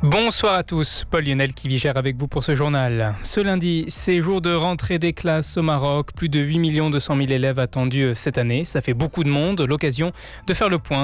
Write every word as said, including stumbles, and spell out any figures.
Bonsoir à tous, Paul Lionel qui vigère avec vous pour ce journal. Ce lundi, c'est jour de rentrée des classes au Maroc. Plus de huit millions deux cent mille élèves attendus cette année. Ça fait beaucoup de monde. L'occasion de faire le point